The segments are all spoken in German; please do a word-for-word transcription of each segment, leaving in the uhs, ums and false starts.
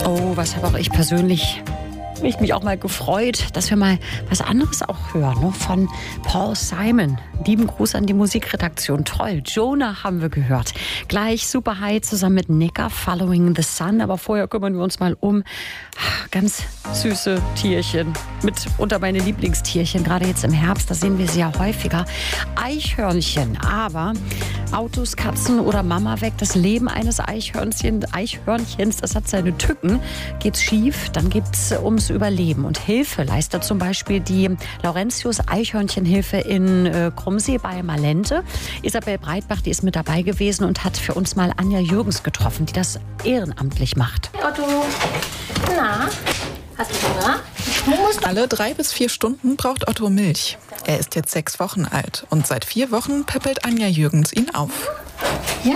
Oh, was habe auch ich persönlich ich mich auch mal gefreut, dass wir mal was anderes auch hören, ne? Von Paul Simon. Lieben Gruß an die Musikredaktion. Toll. Jonah haben wir gehört. Gleich Super High zusammen mit Nika, Following the Sun. Aber vorher kümmern wir uns mal um ganz süße Tierchen. Mit unter meine Lieblingstierchen. Gerade jetzt im Herbst, da sehen wir sie ja häufiger. Eichhörnchen. Aber Autos, Katzen oder Mama weg. Das Leben eines Eichhörnchen, Eichhörnchens, das hat seine Tücken. Geht's schief, dann geht's ums Überleben. Und Hilfe leistet zum Beispiel die Laurentius Eichhörnchenhilfe in äh, Krumsee bei Malente. Isabel Breitbach, die ist mit dabei gewesen und hat für uns mal Anja Jürgens getroffen, die das ehrenamtlich macht. Otto, na, hast du Hunger? Alle drei bis vier Stunden braucht Otto Milch. Er ist jetzt sechs Wochen alt und seit vier Wochen peppelt Anja Jürgens ihn auf. Ja.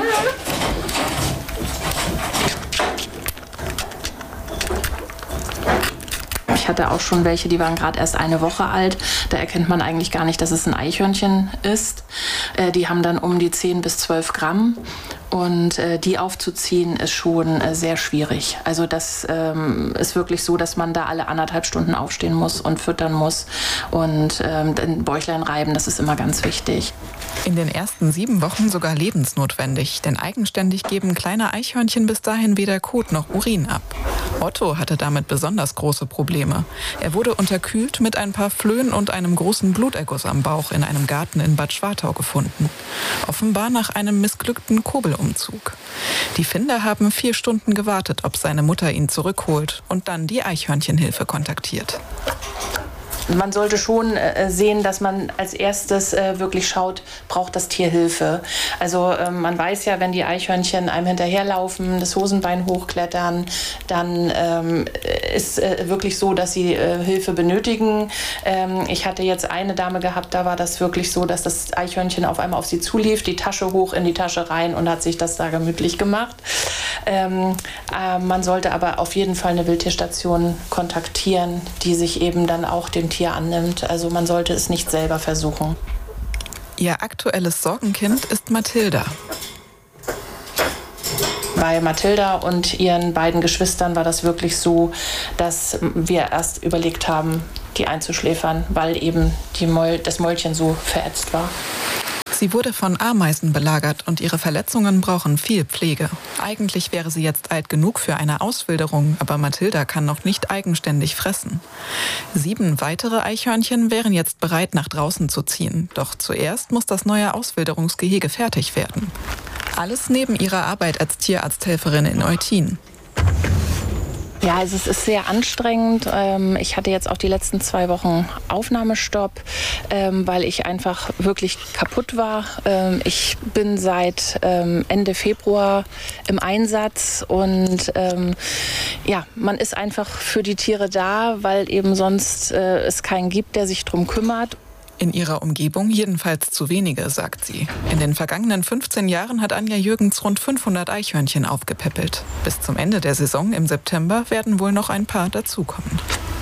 Ich hatte auch schon welche, die waren gerade erst eine Woche alt. Da erkennt man eigentlich gar nicht, dass es ein Eichhörnchen ist. Äh, die haben dann um die zehn bis zwölf Gramm. Und äh, die aufzuziehen ist schon äh, sehr schwierig. Also das ähm, ist wirklich so, dass man da alle anderthalb Stunden aufstehen muss und füttern muss. Und ähm, den Bäuchlein reiben, das ist immer ganz wichtig. In den ersten sieben Wochen sogar lebensnotwendig. Denn eigenständig geben kleine Eichhörnchen bis dahin weder Kot noch Urin ab. Otto hatte damit besonders große Probleme. Er wurde unterkühlt mit ein paar Flöhen und einem großen Bluterguss am Bauch in einem Garten in Bad Schwartau gefunden. Offenbar nach einem missglückten Kurbelumzug. Die Finder haben vier Stunden gewartet, ob seine Mutter ihn zurückholt und dann die Eichhörnchenhilfe kontaktiert. Man sollte schon äh, sehen, dass man als erstes äh, wirklich schaut, braucht das Tier Hilfe. Also äh, man weiß ja, wenn die Eichhörnchen einem hinterherlaufen, das Hosenbein hochklettern, dann ähm, ist äh, wirklich so, dass sie äh, Hilfe benötigen. Ähm, ich hatte jetzt eine Dame gehabt, da war das wirklich so, dass das Eichhörnchen auf einmal auf sie zulief, die Tasche hoch in die Tasche rein und hat sich das da gemütlich gemacht. Ähm, äh, man sollte aber auf jeden Fall eine Wildtierstation kontaktieren, die sich eben dann auch dem Tier annimmt. Also man sollte es nicht selber versuchen. Ihr aktuelles Sorgenkind ist Mathilda. Bei Mathilda und ihren beiden Geschwistern war das wirklich so, dass wir erst überlegt haben, die einzuschläfern, weil eben die Mäul- das Mäulchen so verätzt war. Sie wurde von Ameisen belagert und ihre Verletzungen brauchen viel Pflege. Eigentlich wäre sie jetzt alt genug für eine Auswilderung, aber Mathilda kann noch nicht eigenständig fressen. Sieben weitere Eichhörnchen wären jetzt bereit, nach draußen zu ziehen. Doch zuerst muss das neue Auswilderungsgehege fertig werden. Alles neben ihrer Arbeit als Tierarzthelferin in Eutin. Ja, also es ist sehr anstrengend. Ich hatte jetzt auch die letzten zwei Wochen Aufnahmestopp, weil ich einfach wirklich kaputt war. Ich bin seit Ende Februar im Einsatz und ja, man ist einfach für die Tiere da, weil eben sonst es keinen gibt, der sich drum kümmert. In ihrer Umgebung jedenfalls zu wenige, sagt sie. In den vergangenen fünfzehn Jahren hat Anja Jürgens rund fünfhundert Eichhörnchen aufgepäppelt. Bis zum Ende der Saison im September werden wohl noch ein paar dazukommen.